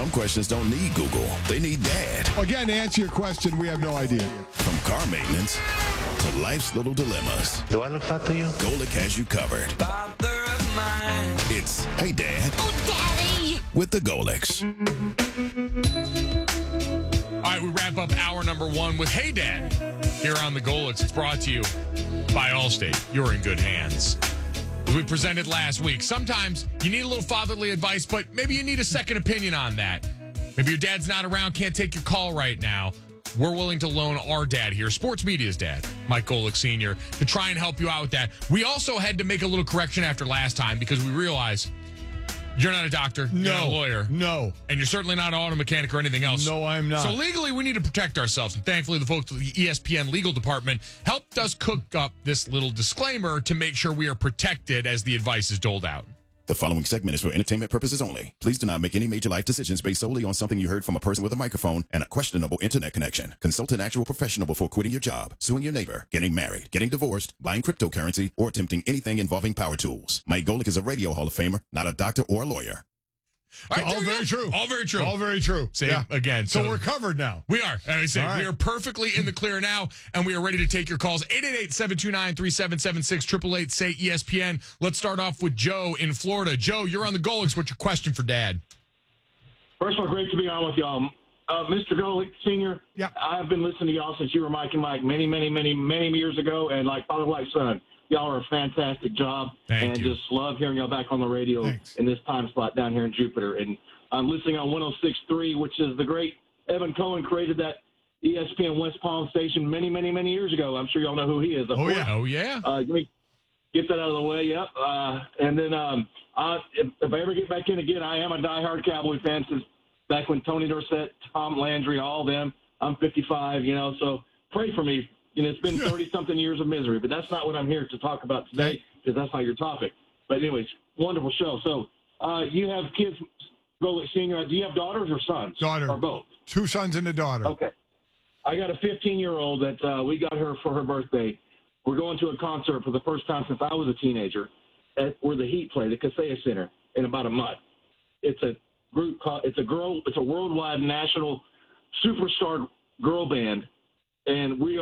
Some questions don't need Google. They need Dad. Again, to answer your question, we have no idea. From car maintenance to life's little dilemmas, Do I look fat to you? Golic has you covered. Father of mine. It's Hey Dad. Oh, Daddy. With the Golics. All right, we wrap up hour number one with Hey Dad here on the Golics. It's brought to you by Allstate. You're in good hands. As we presented last week, sometimes you need a little fatherly advice, but maybe you need a second opinion on that. Maybe your dad's not around, can't take your call right now. We're willing to loan our dad here, sports media's dad, Mike Golic Sr., to try and help you out with that. We also had to make a little correction after last time because we realized you're not a doctor, you're not a lawyer. No. And you're certainly not an auto mechanic or anything else. No, I'm not. So legally, we need to protect ourselves. And thankfully, the folks at the ESPN legal department helped us cook up this little disclaimer to make sure we are protected as the advice is doled out. The following segment is for entertainment purposes only. Please do not make any major life decisions based solely on something you heard from a person with a microphone and a questionable internet connection. Consult an actual professional before quitting your job, suing your neighbor, getting married, getting divorced, buying cryptocurrency, or attempting anything involving power tools. Mike Golic is a radio Hall of Famer, not a doctor or a lawyer. All right, All very true. All very true. All very true. Say again. So we're covered now. We are. And I say All right. we are perfectly in the clear now, and we are ready to take your calls. 888-729-3776, 888-SAY-ESPN. Let's start off with Joe in Florida. Joe, you're on the Golics. What's your question for Dad? First of all, great to be on with y'all. Mr. Golic Sr., Yeah. I've been listening to y'all since you were Mike and Mike many years ago, and like father, like son. Y'all are a fantastic job. Thank you. Just love hearing y'all back on the radio Thanks. in this time slot down here in Jupiter. And I'm listening on 106.3, which is the great Evan Cohen created that ESPN West Palm station many years ago. I'm sure y'all know who he is. Oh, yeah. Let me get that out of the way. Yep. And then if I ever get back in again, I am a diehard Cowboy fan since back when Tony Dorsett, Tom Landry, all of them. I'm 55, so pray for me. It's been 30-something years of misery, but that's not what I'm here to talk about today because that's not your topic. But anyways, wonderful show. So you have kids, Golic Sr. Do you have daughters or sons? Daughter. Or both? 2 sons and a daughter. Okay. I got a 15-year-old that we got her for her birthday. We're going to a concert for the first time since I was a teenager at where the Heat play, the Kaseya Center, in about a month. It's a group called, it's a worldwide national superstar girl band, and we